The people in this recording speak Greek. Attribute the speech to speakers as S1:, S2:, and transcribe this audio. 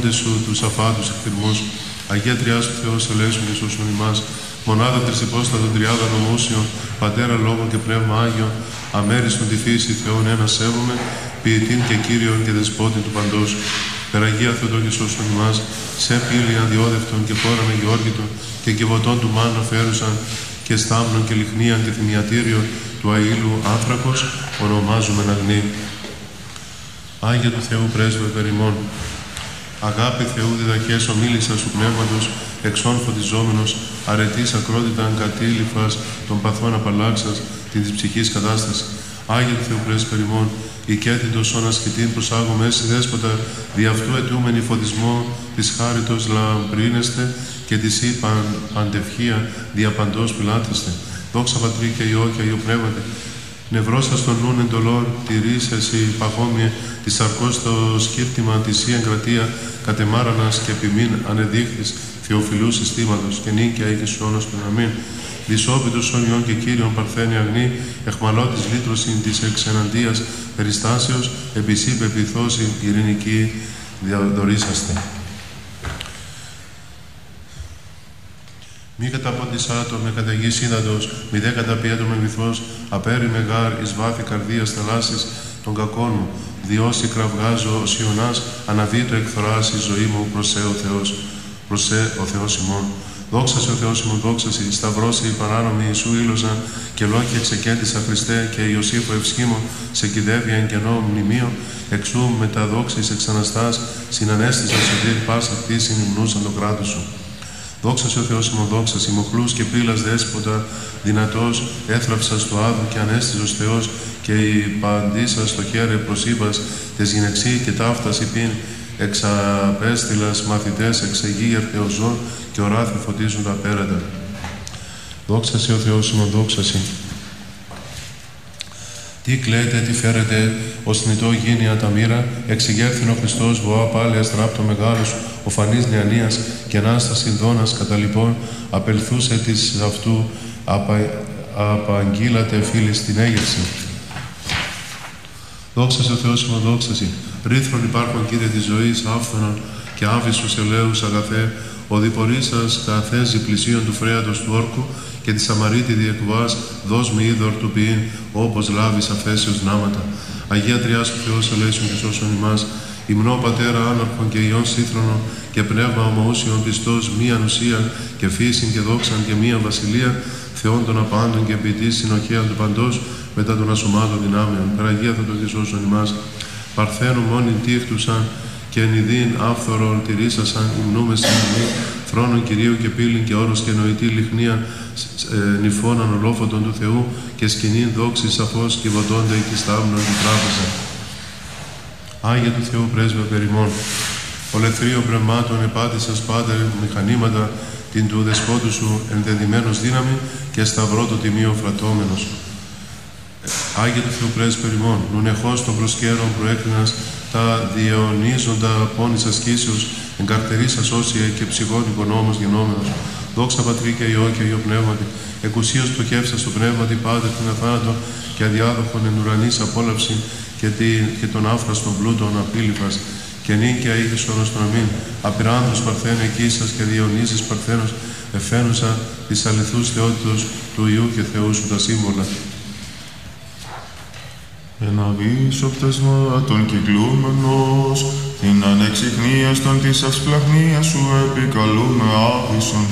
S1: Σου τους αφάντους εκθυρμούς, Αγία Τριάς του Θεός ελέησον και σώσον ημάς, μονάδα τρισυπόστατον τριάδων ομούσιον, Πατέρα Λόγων και Πνεύμα Άγιον, αμέριστον τη φύση Θεόν ένα σέβομαι, ποιητήν και Κύριον και Δεσπότην του παντός. Περαγία Θεοτό και σώσον ημάς, σε πύλη ανδιόδευτον και φόραν αγιώργητον και κυβωτών του μάνα φέρουσαν και στάμνων και λιχνίαν και θυμιατήριον του αήλου άνθρακος, ονομάζομεν αγνή. Άγια του Θεού πρέσβε περ ημών. Αγάπη Θεού διδαχές ομίλησας του πνεύματος, εξών φωτιζόμενος, αρετής ακρότηταν κατήλυφας των παθών απαλλάξας την της ψυχής κατάσταση. Άγια του Θεού πρέσβε περ ημών, οικέτητος όν ασκητήν προσάγουμε έσυ δέσποτα, δι' αυτού ετούμενη φωτισμό της χάριτος λαμπρίνεστε και της ή παντευχία διαπαντός πυλάτρεστε. Δόξα Πατρί και Υιό και Αγίου Πνεύματι. Νευρώσας των νουν εντολών, τηρείς εσύ παγόμοιε, της σαρκός το σκύρτημα της ή εγκρατεία, κατεμάρανας και επιμήν ανεδείχθης θεοφιλού συστήματος και νίκαια ή και σιώνος των αμήν. Δυσόπιτος ον Υιόν και Κύριον παρθένη αγνή, εχμαλώτης λύτρωσιν της εξεναντίας περιστάσεως, επισή πεπιθώσει ειρηνική διαδορίσαστε. Μη καταποντισάτο με καταιγή σύναντος, μη δε καταπιέτο με βυθός, απέρι με γάρ εις βάθη καρδίας θαλάσσης των κακών μου, διώσει κραυγάζω ο Σιωνάς, αναβήτω εκθοράς η ζωή μου, προσέ ο Θεός, προσέ ο Θεός ημών. Δόξασε ο Θεός ημών, δόξαση, σταυρώσει οι παράνομοι Ιησού ήλωσαν και λόγια ξεκέντησα Χριστέ και Ιωσήφο ευσχήμων, σε κυδεύει εν κενό μνημείο, εξού με τα δόξα εις εξαναστάς, συνανέστησα σωτήρ πάσα αυτή συνυμνούσαν το κράτος σου. Δόξασε ο Θεός ημών, δόξαση, μοχλούς και πύλας δέσποτα, δυνατός, έθραψας το άδου και ανέστησος Θεός και η παντήσας το χέρι προσήπας, τες γυναιξή και ταύτας υπήν, εξαπέστειλας μαθητές εξεγίγερθε ο ζώων και οράθι φωτίζουν τα πέρατα. Δόξασε ο Θεός ημών, δόξαση. Τι κλαίτε, τι φέρετε, ως θνητό γίνει αταμήρα, εξηγέρθην ο Χριστός βοά πάλι αστράπτω μεγάλος, ο φανής νεανίας και ανάσταση δόνας κατά λοιπόν, απελθούσε της αυτού, απαγγείλατε φίλοι στην έγερση. Δόξασε ο Θεός ημών, δόξαση. Ρίθρον υπάρχον Κύριε της ζωής, άφθονον και άβυσσους ελαίους αγαθέ, ο διπορής σας καθέζει πλησίον του φρέατος του όρκου και τη Σαμαρίτη διεκβάς, δώσ' με είδωρ του ποιήν, όπως λάβεις αφέσεως νάματα. Αγία Τριάς του Θεός ελέησον και σώσον ημάς, υμνώ Πατέρα άναρχον και Υιόν σύθρονον και πνεύμα ομοούσιον πιστός, μία ουσία και φύσιν και δόξαν και μία βασιλεία, Θεών των απάντων και ποιητής συνοχέαν του παντός, μετά των ασωμάτων δυνάμεων. Περαγία θα το σώσον ημάς, παρθένου μόνην τίχτουσαν και ενιδίν άφθορον τηρήσασαν, υμνούμε συνειδή, θρόνων Κυρίου και πύλην και όρος και νοητή λιχνία, νυφώναν ολόφωτον του Θεού και σκηνήν δόξη σαφώς κυβωτώνται και στάμνων την τράπεζα. Άγια του Θεού πρέσβε περ ημών. Ολεθρίων πνευμάτων επάτησας πάτερ μηχανήματα την του δεσπότου σου ενδεδειμένος δύναμη και σταυρό το τιμίο φρατώμενος. Άγια του Θεού πρέσβε περ ημών. Νουνεχώς των προσκέρων προέκρινας τα διαιωνίζοντα πόνης ασκήσεως εγκαρτερήσας όσια και ψυχών οικονόμος γενόμενος. Δόξα Πατρί και Υιό και Αγίο Πνεύματι, εκουσίως πτωχεύσας το πνεύματι πάτερ την αθάνατο και αδιάδοχον εν ουρανής απόλαυση και των άφραστων πλούτων απίληφας και νίκαια είχε σώνος των αμήν. Απειράνδος παρθένε εκείσας και διαιωνίζεις παρθένος εφαίνουσα της αληθούς θεότητος του Υιού και Θεού σου τα σύμβολα.
S2: Εν αβύσσο πτεσμάτων κυκλούμενος, την ανεξιχνίαστον της αυσπλαχνίας σου επικαλούμε άβυσσον